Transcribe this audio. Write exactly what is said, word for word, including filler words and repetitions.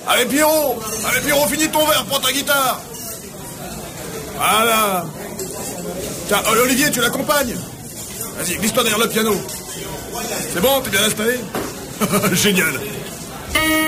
Allez Pierrot, allez Pierrot, finis ton verre, prends ta guitare. Voilà. Tiens, Olivier, tu l'accompagnes. Vas-y, glisse-toi derrière le piano. C'est bon, t'es bien installé? Génial.